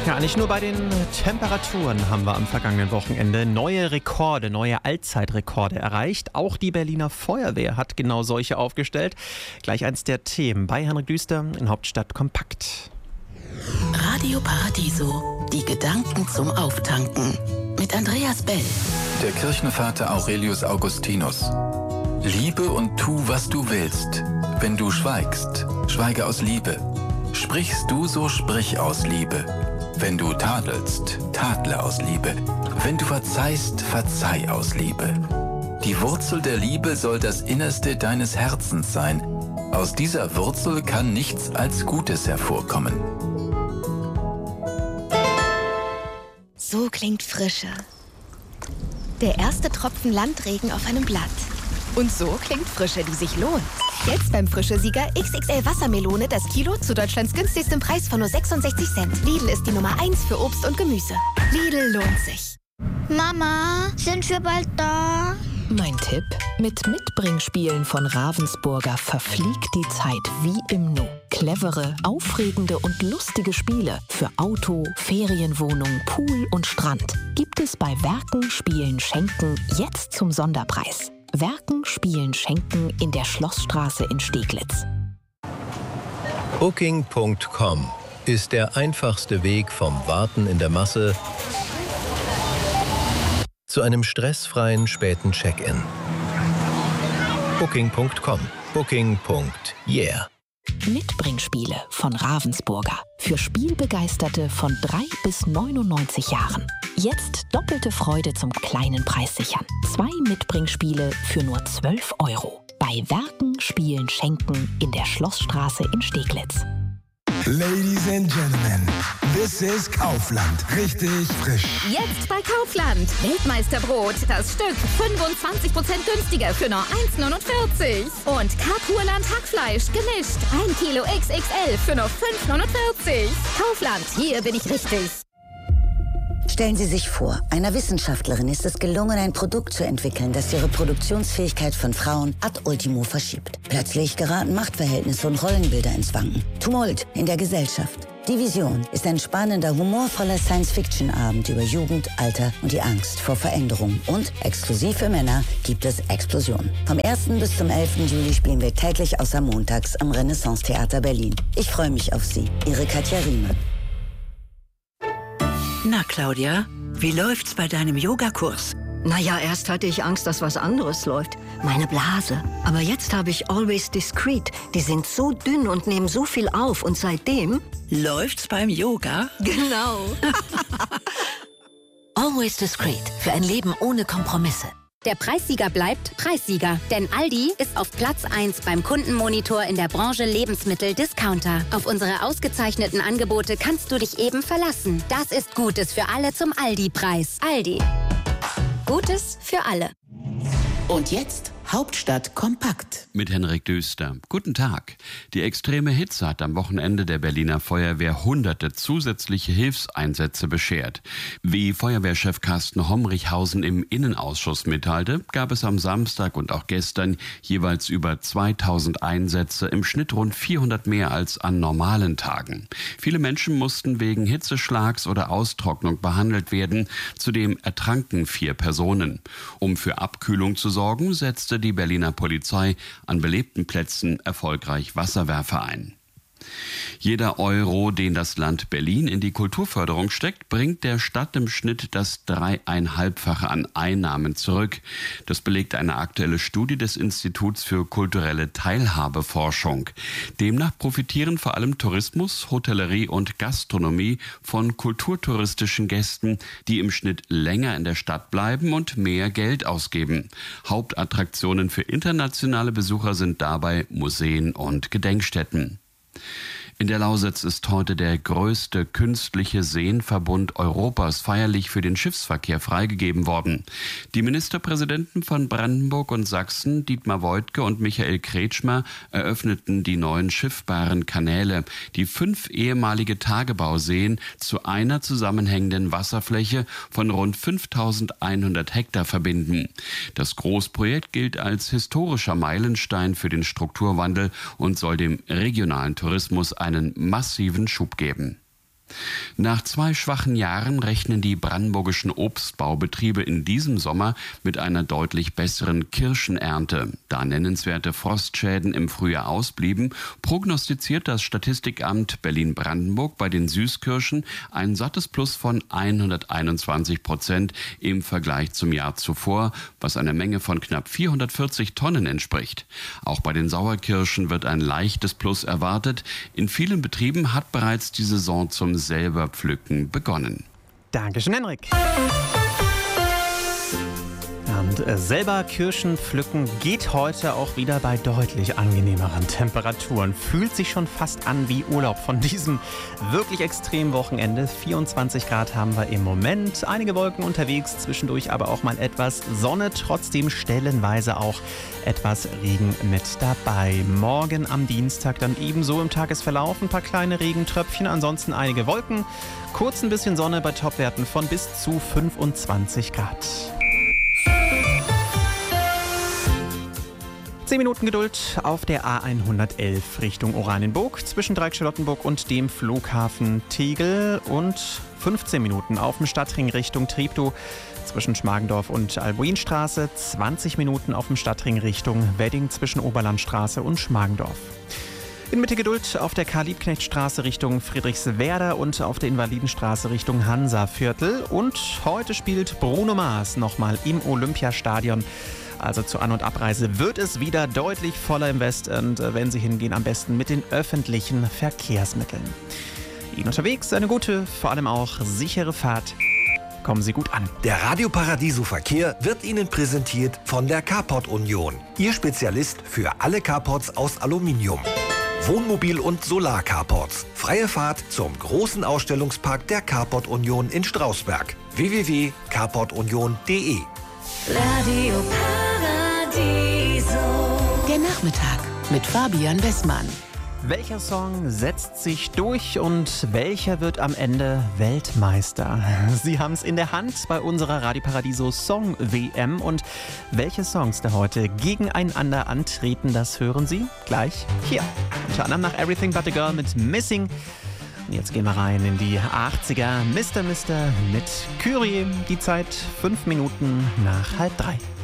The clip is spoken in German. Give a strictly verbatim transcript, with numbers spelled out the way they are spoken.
Ja, nicht nur bei den Temperaturen haben wir am vergangenen Wochenende neue Rekorde, neue Allzeitrekorde erreicht. Auch die Berliner Feuerwehr hat genau solche aufgestellt. Gleich eins der Themen bei Henrik Düster in Hauptstadt Kompakt. Radio Paradiso, die Gedanken zum Auftanken mit Andreas Bell. Der Kirchenvater Aurelius Augustinus. Liebe und tu, was du willst. Wenn du schweigst, schweige aus Liebe. Sprichst du, so sprich aus Liebe. Wenn du tadelst, tadle aus Liebe. Wenn du verzeihst, verzeih aus Liebe. Die Wurzel der Liebe soll das Innerste deines Herzens sein. Aus dieser Wurzel kann nichts als Gutes hervorkommen. So klingt Frische. Der erste Tropfen Landregen auf einem Blatt. Und so klingt Frische, die sich lohnt. Jetzt beim Frische-Sieger X X L Wassermelone das Kilo zu Deutschlands günstigstem Preis von nur sechsundsechzig Cent. Lidl ist die Nummer eins für Obst und Gemüse. Lidl lohnt sich. Mama, sind wir bald da? Mein Tipp: Mit Mitbringspielen von Ravensburger verfliegt die Zeit wie im Nu. Clevere, aufregende und lustige Spiele für Auto, Ferienwohnung, Pool und Strand gibt es bei Werken, Spielen, Schenken jetzt zum Sonderpreis. Werken, Spielen, Schenken in der Schlossstraße in Steglitz. Booking Punkt com ist der einfachste Weg vom Warten in der Masse zu einem stressfreien späten Check-in. Booking Punkt com. Booking. Yeah. Mitbringspiele von Ravensburger. Für Spielbegeisterte von drei bis neunundneunzig Jahren. Jetzt doppelte Freude zum kleinen Preis sichern. Zwei Mitbringspiele für nur zwölf Euro. Bei Werken, Spielen, Schenken in der Schlossstraße in Steglitz. Ladies and Gentlemen, this is Kaufland. Richtig frisch. Jetzt bei Kaufland. Weltmeisterbrot. Das Stück fünfundzwanzig Prozent günstiger für nur eins neunundvierzig. Und Karpurland Hackfleisch gemischt. ein Kilo X X L für nur fünf neunundvierzig. Kaufland, hier bin ich richtig. Stellen Sie sich vor, einer Wissenschaftlerin ist es gelungen, ein Produkt zu entwickeln, das die Reproduktionsfähigkeit von Frauen ad ultimo verschiebt. Plötzlich geraten Machtverhältnisse und Rollenbilder ins Wanken. Tumult in der Gesellschaft. Die Vision ist ein spannender, humorvoller Science-Fiction-Abend über Jugend, Alter und die Angst vor Veränderung. Und exklusiv für Männer gibt es Explosion. Vom ersten bis zum elften Juli spielen wir täglich außer montags am Renaissance-Theater Berlin. Ich freue mich auf Sie. Ihre Katja Riemann. Na, Claudia, wie läuft's bei deinem Yogakurs? Naja, erst hatte ich Angst, dass was anderes läuft. Meine Blase. Aber jetzt habe ich Always Discreet. Die sind so dünn und nehmen so viel auf. Und seitdem... Läuft's beim Yoga? Genau. Always Discreet. Für ein Leben ohne Kompromisse. Der Preissieger bleibt Preissieger, denn Aldi ist auf Platz eins beim Kundenmonitor in der Branche Lebensmittel-Discounter. Auf unsere ausgezeichneten Angebote kannst du dich eben verlassen. Das ist Gutes für alle zum Aldi-Preis. Aldi. Gutes für alle. Und jetzt Hauptstadt kompakt. Mit Henrik Düster. Guten Tag. Die extreme Hitze hat am Wochenende der Berliner Feuerwehr hunderte zusätzliche Hilfseinsätze beschert. Wie Feuerwehrchef Carsten Homrichhausen im Innenausschuss mitteilte, gab es am Samstag und auch gestern jeweils über zweitausend Einsätze, im Schnitt rund vierhundert mehr als an normalen Tagen. Viele Menschen mussten wegen Hitzeschlags oder Austrocknung behandelt werden. Zudem ertranken vier Personen. Um für Abkühlung zu sorgen, setzte die Berliner Polizei an belebten Plätzen erfolgreich Wasserwerfer ein. Jeder Euro, den das Land Berlin in die Kulturförderung steckt, bringt der Stadt im Schnitt das dreieinhalbfache an Einnahmen zurück. Das belegt eine aktuelle Studie des Instituts für kulturelle Teilhabeforschung. Demnach profitieren vor allem Tourismus, Hotellerie und Gastronomie von kulturtouristischen Gästen, die im Schnitt länger in der Stadt bleiben und mehr Geld ausgeben. Hauptattraktionen für internationale Besucher sind dabei Museen und Gedenkstätten. In der Lausitz ist heute der größte künstliche Seenverbund Europas feierlich für den Schiffsverkehr freigegeben worden. Die Ministerpräsidenten von Brandenburg und Sachsen, Dietmar Woidke und Michael Kretschmer, eröffneten die neuen schiffbaren Kanäle, die fünf ehemalige Tagebauseen zu einer zusammenhängenden Wasserfläche von rund fünftausendeinhundert Hektar verbinden. Das Großprojekt gilt als historischer Meilenstein für den Strukturwandel und soll dem regionalen Tourismus einen massiven Schub geben. Nach zwei schwachen Jahren rechnen die brandenburgischen Obstbaubetriebe in diesem Sommer mit einer deutlich besseren Kirschenernte. Da nennenswerte Frostschäden im Frühjahr ausblieben, prognostiziert das Statistikamt Berlin-Brandenburg bei den Süßkirschen ein sattes Plus von hunderteinundzwanzig Prozent im Vergleich zum Jahr zuvor, was einer Menge von knapp vierhundertvierzig Tonnen entspricht. Auch bei den Sauerkirschen wird ein leichtes Plus erwartet. In vielen Betrieben hat bereits die Saison zum selber Pflücken begonnen. Dankeschön, Henrik. Und äh, selber Kirschen pflücken geht heute auch wieder bei deutlich angenehmeren Temperaturen. Fühlt sich schon fast an wie Urlaub von diesem wirklich extremen Wochenende. vierundzwanzig Grad haben wir im Moment. Einige Wolken unterwegs, zwischendurch aber auch mal etwas Sonne. Trotzdem stellenweise auch etwas Regen mit dabei. Morgen am Dienstag dann ebenso im Tagesverlauf ein paar kleine Regentröpfchen. Ansonsten einige Wolken. Kurz ein bisschen Sonne bei Topwerten von bis zu fünfundzwanzig Grad. zehn Minuten Geduld auf der A hundertelf Richtung Oranienburg zwischen Dreieck-Charlottenburg und dem Flughafen Tegel und fünfzehn Minuten auf dem Stadtring Richtung Treptow zwischen Schmargendorf und Albuinstraße, zwanzig Minuten auf dem Stadtring Richtung Wedding zwischen Oberlandstraße und Schmargendorf. In Mitte Geduld auf der Karl-Liebknecht-Straße Richtung Friedrichswerder und auf der Invalidenstraße Richtung Hansaviertel. Und heute spielt Bruno Mars nochmal im Olympiastadion. Also zur An- und Abreise wird es wieder deutlich voller im Westend. Wenn Sie hingehen, am besten mit den öffentlichen Verkehrsmitteln. Ihnen unterwegs eine gute, vor allem auch sichere Fahrt. Kommen Sie gut an. Der Radio Paradiso Verkehr wird Ihnen präsentiert von der Carport Union. Ihr Spezialist für alle Carports aus Aluminium. Wohnmobil- und Solar-Carports. Freie Fahrt zum großen Ausstellungspark der Carport Union in Strausberg. w w w punkt carport union punkt d e Radio Paradiso. Der Nachmittag mit Fabian Westmann. Welcher Song setzt sich durch und welcher wird am Ende Weltmeister? Sie haben es in der Hand bei unserer Radio Paradiso Song W M. Und welche Songs da heute gegeneinander antreten, das hören Sie gleich hier. Unter anderem nach Everything But a Girl mit Missing. Und jetzt gehen wir rein in die achtziger. Mister Mister mit Kyrie. Die Zeit fünf Minuten nach halb drei.